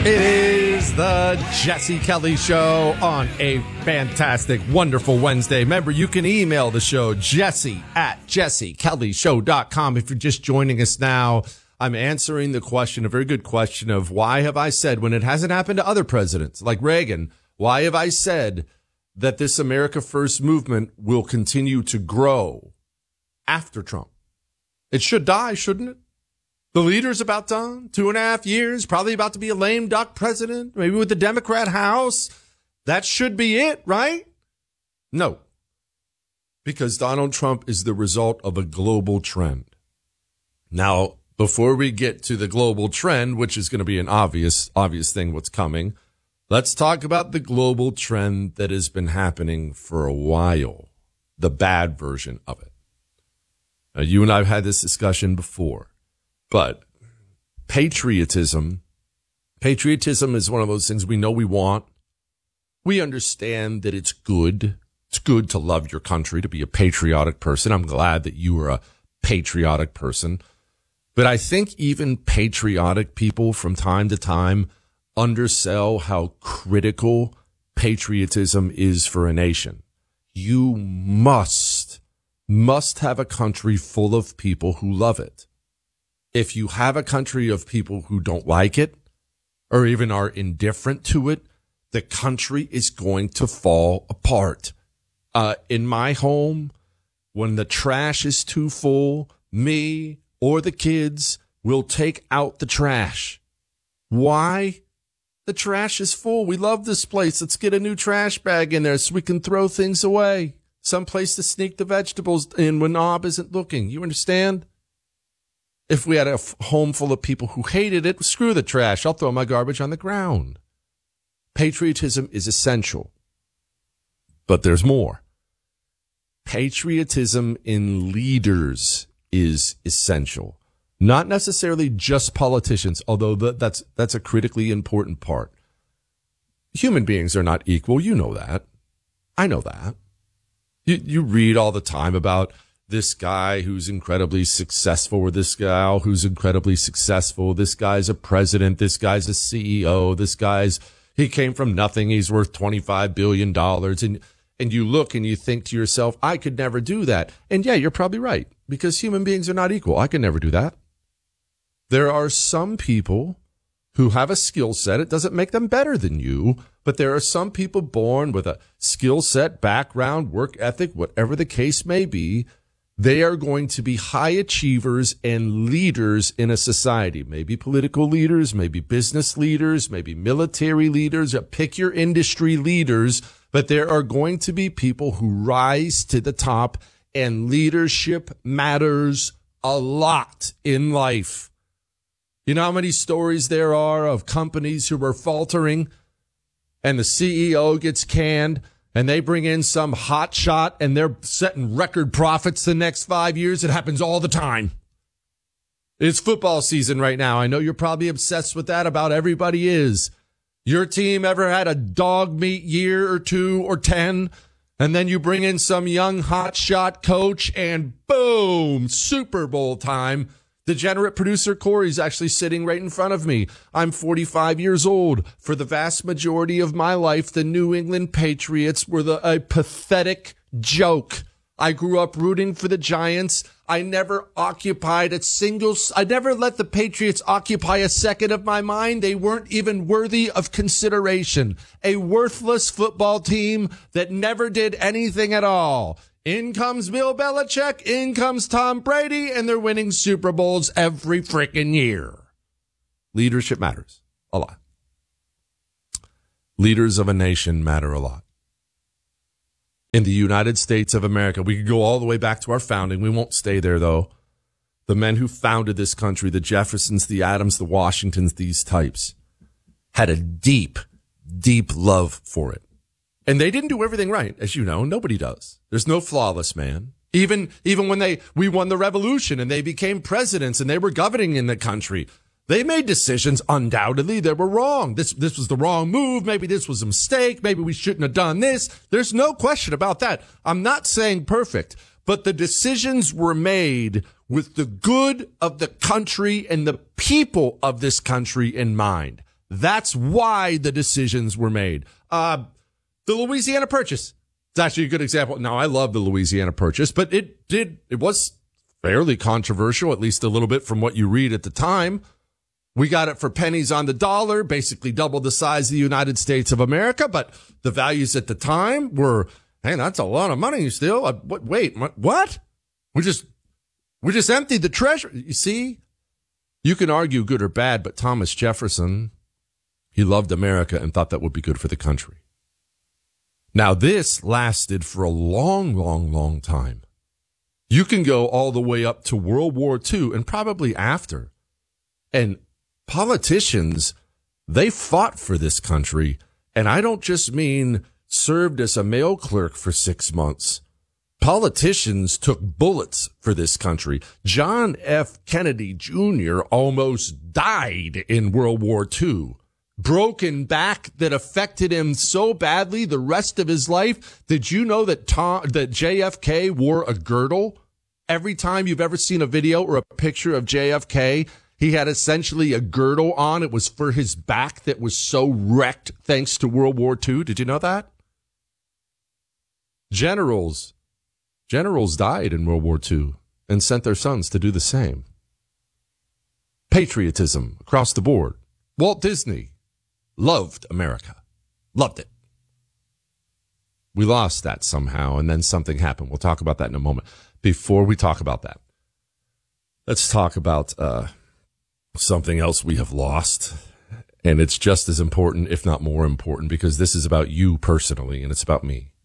It is the Jesse Kelly Show on a fantastic, wonderful Wednesday. Remember, you can email the show, jesse@jessekellyshow.com. If you're just joining us now, I'm answering the question, a very good question of why have I said, when it hasn't happened to other presidents like Reagan, why have I said that this America First movement will continue to grow after Trump? It should die, shouldn't it? The leader's about done, 2.5 years, probably about to be a lame duck president, maybe with the Democrat House. That should be it, right? No, because Donald Trump is the result of a global trend. Now, before we get to the global trend, which is going to be an obvious thing what's coming, let's talk about the global trend that has been happening for a while, the bad version of it. Now, you and I have had this discussion before. But patriotism is one of those things we know we want. We understand that it's good. It's good to love your country, to be a patriotic person. I'm glad that you are a patriotic person. But I think even patriotic people from time to time undersell how critical patriotism is for a nation. You must have a country full of people who love it. If you have a country of people who don't like it or even are indifferent to it, the country is going to fall apart. In my home, when the trash is too full, me or the kids will take out the trash. Why? The trash is full. We love this place. Let's get a new trash bag in there so we can throw things away. Some place to sneak the vegetables in when Nob isn't looking. You understand? If we had a home full of people who hated it, screw the trash. I'll throw my garbage on the ground. Patriotism is essential. But there's more. Patriotism in leaders is essential. Not necessarily just politicians, although that's a critically important part. Human beings are not equal. You know that. I know that. You read all the time about this guy who's incredibly successful or this gal who's incredibly successful. This guy's a president. This guy's a CEO. He came from nothing. He's worth $25 billion. And you look and you think to yourself, I could never do that. And yeah, you're probably right, because human beings are not equal. I could never do that. There are some people who have a skill set. It doesn't make them better than you, but there are some people born with a skill set, background, work ethic, whatever the case may be. They are going to be high achievers and leaders in a society, maybe political leaders, maybe business leaders, maybe military leaders, pick your industry leaders, but there are going to be people who rise to the top, and leadership matters a lot in life. You know how many stories there are of companies who are faltering and the CEO gets canned? And they bring in some hot shot and they're setting record profits the next 5 years. It happens all the time. It's football season right now. I know you're probably obsessed with that. About everybody is. Your team ever had a dog meat year or 2 or 10? And then you bring in some young hot shot coach and boom, Super Bowl time. Degenerate producer Corey's actually sitting right in front of me. I'm 45 years old. For the vast majority of my life, the New England Patriots were a pathetic joke. I grew up rooting for the Giants. I never let the Patriots occupy a second of my mind. They weren't even worthy of consideration. A worthless football team that never did anything at all. In comes Bill Belichick, in comes Tom Brady, and they're winning Super Bowls every freaking year. Leadership matters a lot. Leaders of a nation matter a lot. In the United States of America, we could go all the way back to our founding. We won't stay there, though. The men who founded this country, the Jeffersons, the Adams, the Washingtons, these types, had a deep, deep love for it. And they didn't do everything right, as you know. Nobody does. There's no flawless man. Even when we won the revolution and they became presidents and they were governing in the country, they made decisions undoubtedly that were wrong. This was the wrong move. Maybe this was a mistake. Maybe we shouldn't have done this. There's no question about that. I'm not saying perfect, but the decisions were made with the good of the country and the people of this country in mind. That's why the decisions were made. The Louisiana Purchase. It's actually a good example. Now, I love the Louisiana Purchase, but it was fairly controversial, at least a little bit from what you read at the time. We got it for pennies on the dollar, basically double the size of the United States of America. But the values at the time were, hey, that's a lot of money still. Wait, what? We just emptied the treasury. You see, you can argue good or bad, but Thomas Jefferson, he loved America and thought that would be good for the country. Now, this lasted for a long, long, long time. You can go all the way up to World War II and probably after. And politicians, they fought for this country. And I don't just mean served as a mail clerk for 6 months. Politicians took bullets for this country. John F. Kennedy Jr. almost died in World War II. Broken back that affected him so badly the rest of his life. Did you know that JFK wore a girdle? Every time you've ever seen a video or a picture of JFK, he had essentially a girdle on. It was for his back that was so wrecked thanks to World War II. Did you know that? Generals died in World War II and sent their sons to do the same. Patriotism across the board. Walt Disney loved America. Loved it. We lost that somehow, and then something happened. We'll talk about that in a moment. Before we talk about that, let's talk about something else we have lost. And it's just as important, if not more important, because this is about you personally, and it's about me.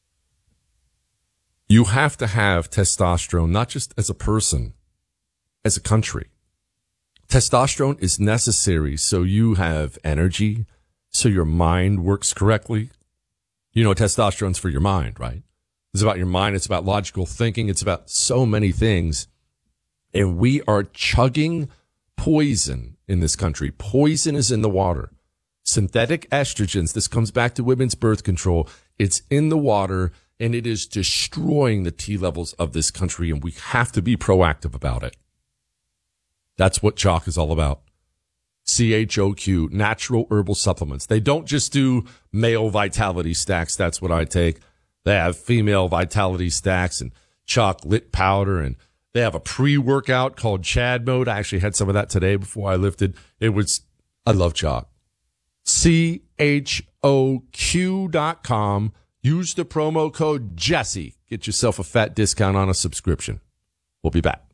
You have to have testosterone, not just as a person, as a country. Testosterone is necessary so you have energy, so your mind works correctly. You know, testosterone's for your mind, right? It's about your mind. It's about logical thinking. It's about so many things. And we are chugging poison in this country. Poison is in the water. Synthetic estrogens, this comes back to women's birth control. It's in the water, and it is destroying the T levels of this country, and we have to be proactive about it. That's what CHOQ is all about. CHOQ, natural herbal supplements. They don't just do male vitality stacks. That's what I take. They have female vitality stacks and chocolate powder, and they have a pre-workout called Chad Mode. I actually had some of that today before I lifted. I love CHOQ. CHOQ.com. Use the promo code Jesse. Get yourself a fat discount on a subscription. We'll be back.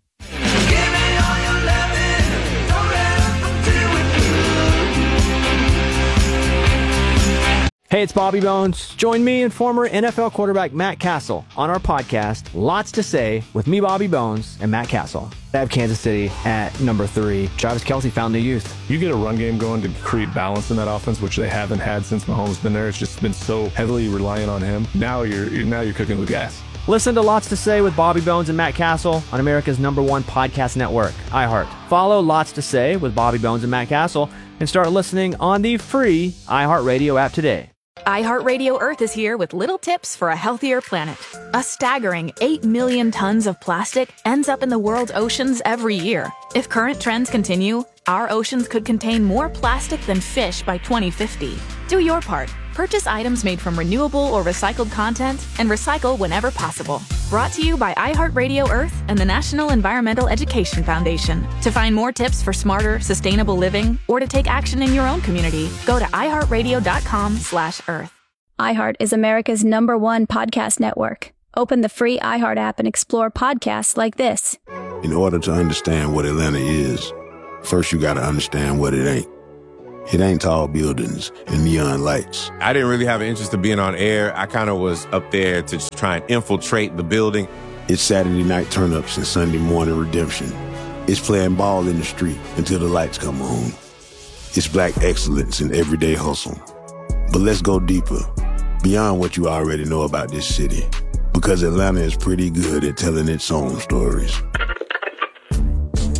Hey, it's Bobby Bones. Join me and former NFL quarterback Matt Castle on our podcast, Lots to Say, with me, Bobby Bones, and Matt Castle. I have Kansas City at number 3. Travis Kelce found the youth. You get a run game going to create balance in that offense, which they haven't had since Mahomes been there. It's just been so heavily reliant on him. Now you're cooking with gas. Listen to Lots to Say with Bobby Bones and Matt Castle on America's #1 podcast network, iHeart. Follow Lots to Say with Bobby Bones and Matt Castle and start listening on the free iHeartRadio app today. iHeartRadio Earth is here with little tips for a healthier planet. A staggering 8 million tons of plastic ends up in the world's oceans every year. If current trends continue, our oceans could contain more plastic than fish by 2050. Do your part. Purchase items made from renewable or recycled content and recycle whenever possible. Brought to you by iHeartRadio Earth and the National Environmental Education Foundation. To find more tips for smarter, sustainable living or to take action in your own community, go to iHeartRadio.com/earth. iHeart is America's #1 podcast network. Open the free iHeart app and explore podcasts like this. In order to understand what Atlanta is, first you got to understand what it ain't. It ain't tall buildings and neon lights. I didn't really have an interest in being on air. I kind of was up there to just try and infiltrate the building. It's Saturday night turn-ups and Sunday morning redemption. It's playing ball in the street until the lights come on. It's black excellence in everyday hustle. But let's go deeper, beyond what you already know about this city. Because Atlanta is pretty good at telling its own stories.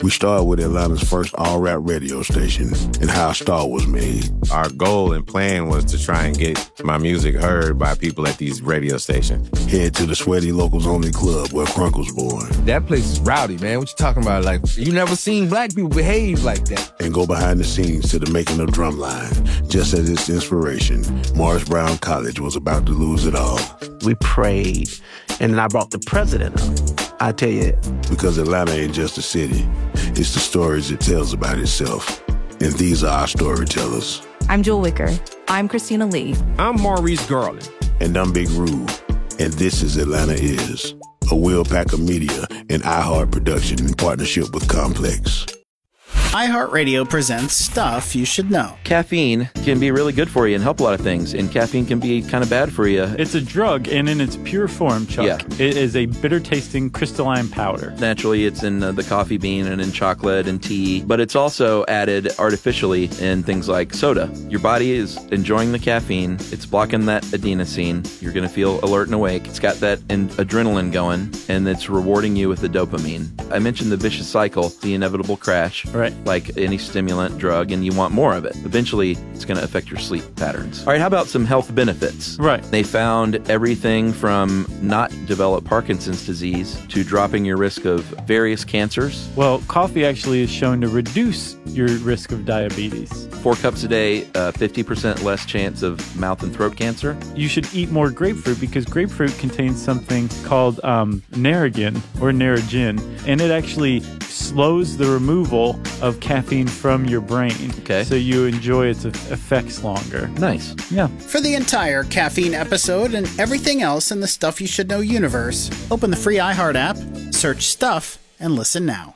We started with Atlanta's first all-rap radio station and how a star was made. Our goal and plan was to try and get my music heard by people at these radio stations. Head to the Sweaty Locals Only Club where Crunk was born. That place is rowdy, man. What you talking about? Like, you never seen black people behave like that. And go behind the scenes to the making of Drumline. Just as its inspiration, Morris Brown College was about to lose it all. We prayed, and then I brought the president up. I tell you. Because Atlanta ain't just a city. It's the stories it tells about itself. And these are our storytellers. I'm Jewel Wicker. I'm Christina Lee. I'm Maurice Garland. And I'm Big Rube. And this is Atlanta Is, a Will Packer Media and iHeart production in partnership with Complex. iHeartRadio presents Stuff You Should Know. Caffeine can be really good for you and help a lot of things, and caffeine can be kind of bad for you. It's a drug, and in its pure form, Chuck, it is a bitter-tasting crystalline powder. Naturally, it's in the coffee bean and in chocolate and tea, but it's also added artificially in things like soda. Your body is enjoying the caffeine. It's blocking that adenosine. You're going to feel alert and awake. It's got that adrenaline going, and it's rewarding you with the dopamine. I mentioned the vicious cycle, the inevitable crash. Right. Like any stimulant drug, and you want more of it. Eventually, it's going to affect your sleep patterns. All right, how about some health benefits? Right. They found everything from not develop Parkinson's disease to dropping your risk of various cancers. Well, coffee actually is shown to reduce your risk of diabetes. 4 cups a day, 50% less chance of mouth and throat cancer. You should eat more grapefruit because grapefruit contains something called Narragin or Narragin, and it actually slows the removal of caffeine from your brain. Okay. So you enjoy its effects longer. Nice. Yeah. For the entire caffeine episode and everything else in the Stuff You Should Know universe, open the free iHeart app, search Stuff, and listen now.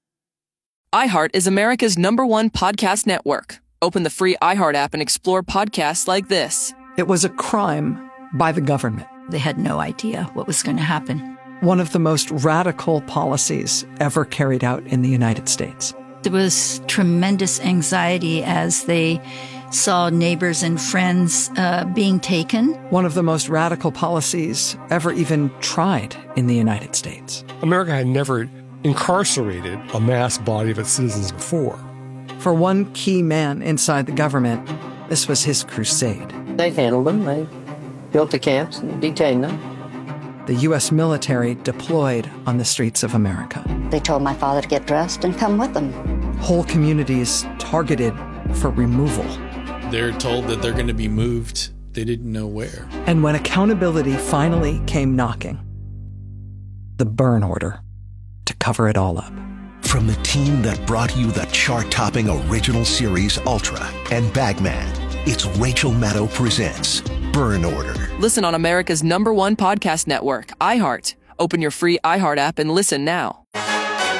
iHeart is America's #1 podcast network. Open the free iHeart app and explore podcasts like this. It was a crime by the government. They had no idea what was going to happen. One of the most radical policies ever carried out in the United States. There was tremendous anxiety as they saw neighbors and friends being taken. One of the most radical policies ever even tried in the United States. America had never incarcerated a mass body of its citizens before. For one key man inside the government, this was his crusade. They handled them. They built the camps and detained them. The U.S. military deployed on the streets of America. They told my father to get dressed and come with them. Whole communities targeted for removal. They're told that they're going to be moved. They didn't know where. And when accountability finally came knocking, the burn order to cover it all up. From the team that brought you the chart-topping original series Ultra and Bagman, it's Rachel Maddow presents Burn Order. Listen on America's #1 podcast network, iHeart. Open your free iHeart app and listen now.